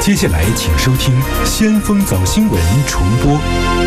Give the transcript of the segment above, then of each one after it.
接下来请收听《先锋早新闻》重播。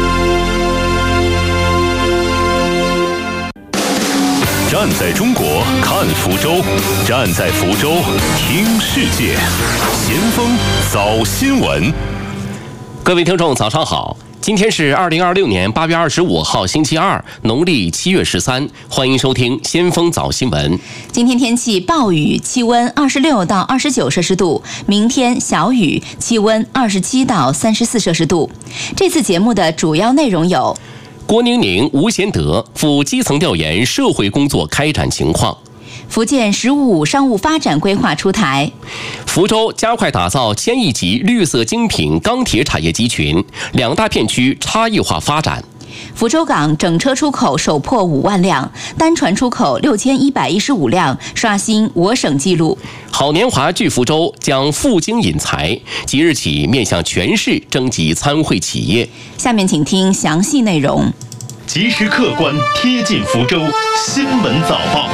站在中国看福州，站在福州听世界。先锋早新闻。 各位听众早上好，今天是2026年8月25号星期二，农历7月13，欢迎收听先锋早新闻。 今天天气暴雨，气温26到29摄氏度，明天小雨，气温27到34摄氏度。这次节目的主要内容有： 郭宁宁、吴贤德赴基层调研社会工作开展情况； 福建“15+5”商务发展规划出台； 福州加快打造1000亿级绿色精品钢铁产业集群，2大片区差异化发展； 福州港整车出口首破5万辆，单船出口6115辆，刷新我省纪录。 好年华聚福州将赴京引才，即日起面向全市征集参会企业。 下面请听详细内容。 及时客观贴近福州新闻早报。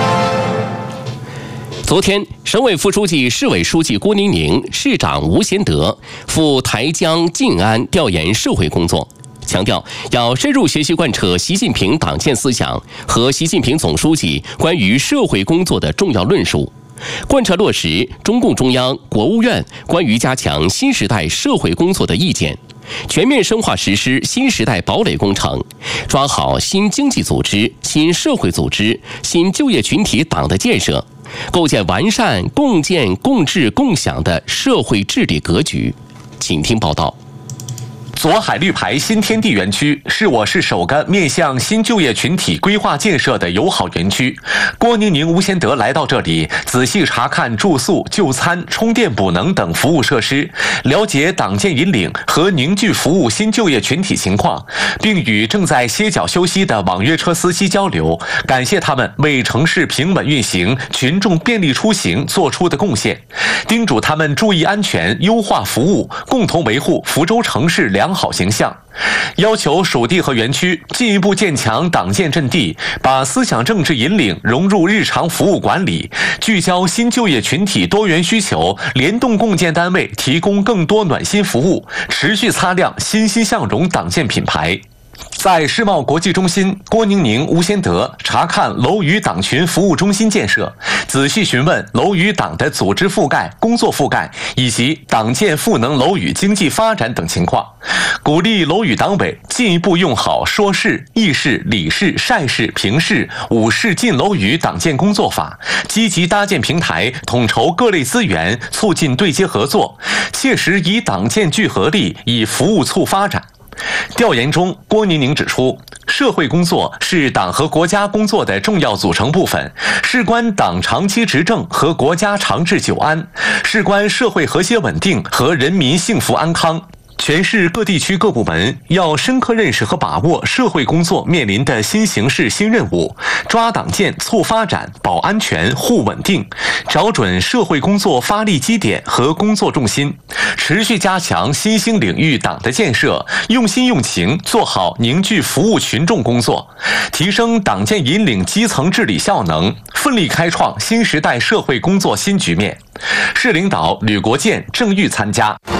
昨天，省委副书记、市委书记郭宁宁、市长吴贤德赴台江晋安调研社会工作，强调要深入学习贯彻习近平党建思想和习近平总书记关于社会工作的重要论述，贯彻落实中共中央、国务院关于加强新时代社会工作的意见，全面深化实施新时代堡垒工程，抓好新经济组织、新社会组织、新就业群体党的建设，构建完善共建共治共享的社会治理格局。请听报道。左海绿牌新天地园区是我市首个面向新就业群体规划建设的友好园区。郭宁宁、吴贤德来到这里，仔细查看住宿、就餐、充电补能等服务设施，了解党建引领和凝聚服务新就业群体情况，并与正在歇脚休息的网约车司机交流，感谢他们为城市平稳运行、群众便利出行做出的贡献，叮嘱他们注意安全、优化服务，共同维护福州城市良好形象，要求属地和园区进一步建强党建阵地，把思想政治引领融入日常服务管理，聚焦新就业群体多元需求，联动共建单位提供更多暖心服务，持续擦亮欣欣向荣党建品牌。在世贸国际中心，郭宁宁、吴贤德查看楼宇党群服务中心建设，仔细询问楼宇党的组织覆盖、工作覆盖以及党建赋能楼宇经济发展等情况，鼓励楼宇党委进一步用好说市、议市、理市、晒市、评市5市进楼宇党建工作法，积极搭建平台，统筹各类资源，促进对接合作，切实以党建聚合力，以服务促发展。调研中，郭宁宁指出，社会工作是党和国家工作的重要组成部分，事关党长期执政和国家长治久安，事关社会和谐稳定和人民幸福安康。全市各地区各部门要深刻认识和把握社会工作面临的新形势新任务，抓党建促发展、保安全护稳定，找准社会工作发力基点和工作重心，持续加强新兴领域党的建设，用心用情做好凝聚服务群众工作，提升党建引领基层治理效能，奋力开创新时代社会工作新局面。市领导吕国建、郑玉参加。